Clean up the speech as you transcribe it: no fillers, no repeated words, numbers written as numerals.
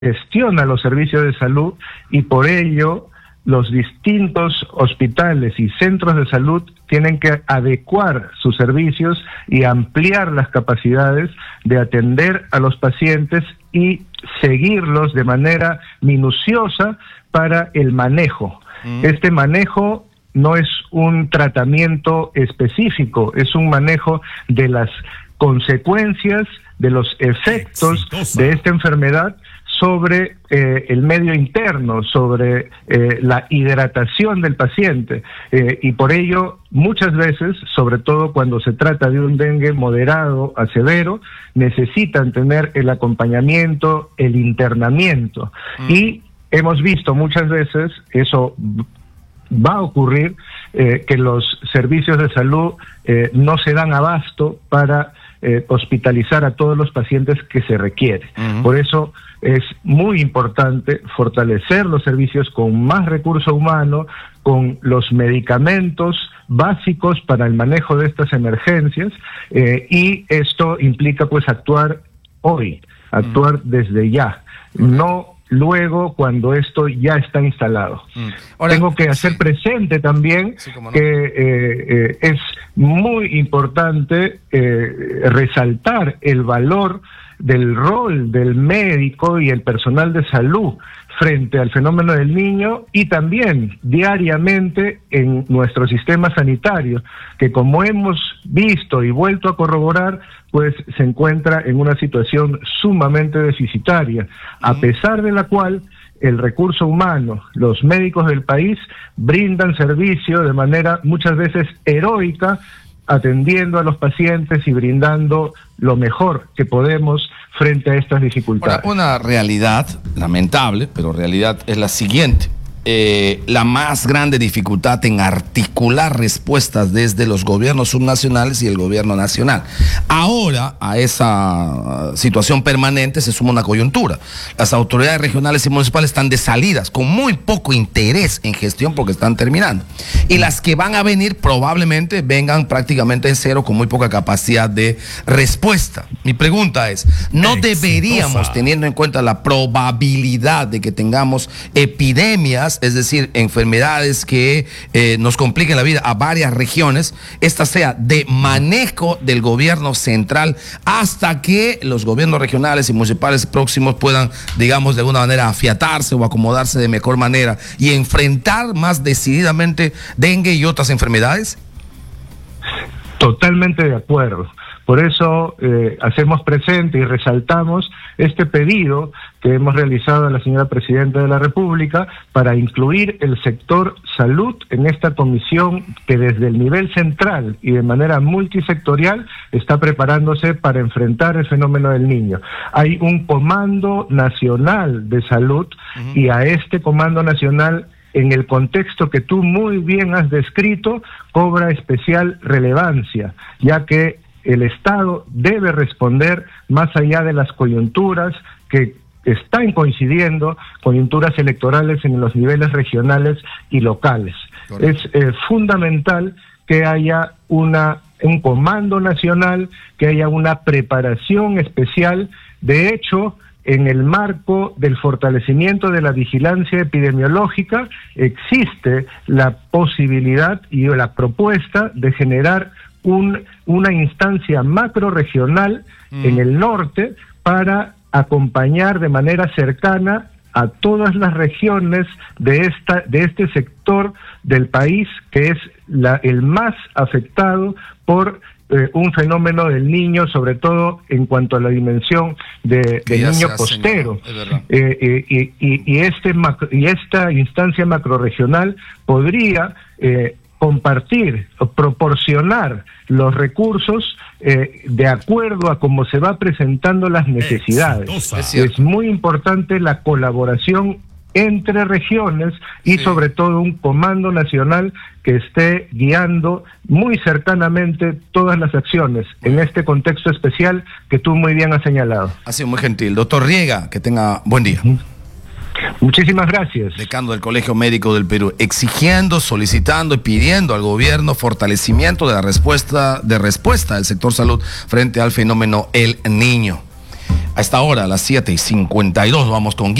gestiona los servicios de salud y por ello los distintos hospitales y centros de salud tienen que adecuar sus servicios y ampliar las capacidades de atender a los pacientes y seguirlos de manera minuciosa para el manejo. Este manejo no es un tratamiento específico, es un manejo de las consecuencias, de los efectos de esta enfermedad sobre el medio interno, sobre la hidratación del paciente. Y por ello, muchas veces, sobre todo cuando se trata de un dengue moderado a severo, necesitan tener el acompañamiento, el internamiento. Y hemos visto muchas veces, eso va a ocurrir, que los servicios de salud no se dan abasto para hospitalizar a todos los pacientes que se requiere. Por eso es muy importante fortalecer los servicios con más recurso humano, con los medicamentos básicos para el manejo de estas emergencias, y esto implica pues actuar hoy, actuar desde ya, no luego cuando esto ya está instalado. Ahora, tengo que hacer presente también que es muy importante resaltar el valor del rol del médico y el personal de salud frente al fenómeno del niño y también diariamente en nuestro sistema sanitario, que como hemos visto y vuelto a corroborar, pues se encuentra en una situación sumamente deficitaria, a pesar de la cual el recurso humano, los médicos del país brindan servicio de manera muchas veces heroica, atendiendo a los pacientes y brindando lo mejor que podemos frente a estas dificultades. Ahora, una realidad lamentable, pero realidad es la siguiente. La más grande dificultad en articular respuestas desde los gobiernos subnacionales y el gobierno nacional. Ahora, a esa situación permanente se suma una coyuntura. Las autoridades regionales y municipales están desalidas, con muy poco interés en gestión porque están terminando. Y las que van a venir probablemente vengan prácticamente en cero, con muy poca capacidad de respuesta. Mi pregunta es, ¿no deberíamos, teniendo en cuenta la probabilidad de que tengamos epidemias, es decir, enfermedades que nos compliquen la vida a varias regiones, esta sea de manejo del gobierno central hasta que los gobiernos regionales y municipales próximos puedan, digamos, de alguna manera afiatarse o acomodarse de mejor manera y enfrentar más decididamente dengue y otras enfermedades? Totalmente de acuerdo. Por eso hacemos presente y resaltamos este pedido que hemos realizado a la señora Presidenta de la República para incluir el sector salud en esta comisión que desde el nivel central y de manera multisectorial está preparándose para enfrentar el fenómeno del niño. Hay un Comando Nacional de Salud y a este Comando Nacional, en el contexto que tú muy bien has descrito, cobra especial relevancia, ya que el Estado debe responder más allá de las coyunturas que están coincidiendo, coyunturas electorales en los niveles regionales y locales. Correcto. Es fundamental que haya un comando nacional, que haya una preparación especial. De hecho, en el marco del fortalecimiento de la vigilancia epidemiológica, existe la posibilidad y la propuesta de generar una instancia macrorregional en el norte para acompañar de manera cercana a todas las regiones de este sector del país, que es el más afectado por un fenómeno del niño, sobre todo en cuanto a la dimensión del niño costero. Y esta instancia macrorregional podría compartir o proporcionar los recursos de acuerdo a cómo se va presentando las necesidades. Es muy importante la colaboración entre regiones y sobre todo un comando nacional que esté guiando muy cercanamente todas las acciones en este contexto especial que tú muy bien has señalado. Ha sido muy gentil. Doctor Riega, que tenga buen día. Muchísimas gracias. Decano del Colegio Médico del Perú, exigiendo, solicitando y pidiendo al gobierno fortalecimiento de la respuesta del sector salud frente al fenómeno El Niño. A esta hora, a las 7:52, vamos con